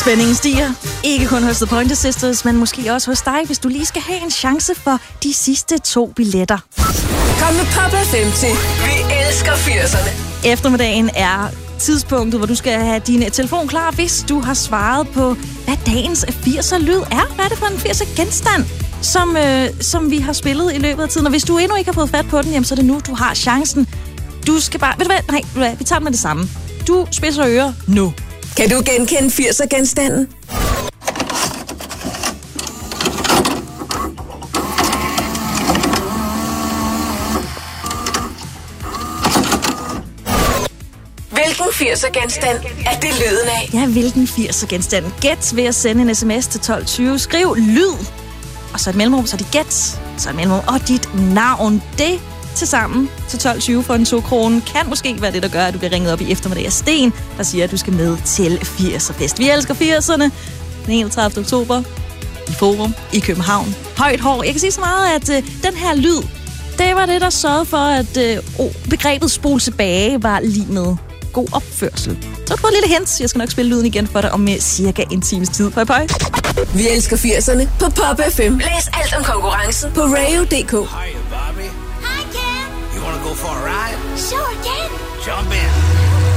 Spændingen stiger. Ikke kun hos The Pointer Sisters, men måske også hos dig, hvis du lige skal have en chance for de sidste 2 billetter. Kom med Pop FM til Vi elsker 80'erne. Eftermiddagen er tidspunktet, hvor du skal have din telefon klar, hvis du har svaret på, hvad dagens 80'er-lyd er. Hvad er det for en 80'er-genstand, som vi har spillet i løbet af tiden? Og hvis du endnu ikke har fået fat på den, jamen, så er det nu, du har chancen. Du skal bare... Ved du hvad? Vi tager den med det samme. Du spidser ører nu. Kan du genkende 80'er-genstanden? Hvilken 80'er-genstand er det lyden af? Ja, hvilken 80'er-genstand? Gæt ved at sende en sms til 1220. Skriv lyd. Og så et mellemrum, så er det gæt. Så et mellemrum og dit navn. Det til sammen til 1220 for en 2 kroner kan måske være det, der gør, at du bliver ringet op i eftermiddag af Sten, der siger, at du skal med til 80'er-fest. Vi elsker 80'erne. Den 31. oktober i Forum i København. Højt hår. Jeg kan sige så meget, at den her lyd, det var det, der sørgede for, at begrebet spol tilbage var lige med god opførsel. Så du får et lille hint. Jeg skal nok spille lyden igen for dig om cirka en times tid. Pøj, pøj. Vi elsker 80'erne på Pop FM. Læs alt om konkurrencen på radio.dk. Hi, Bobby. Hi, Ken. You want to go for a ride? Sure, Ken. Jump in.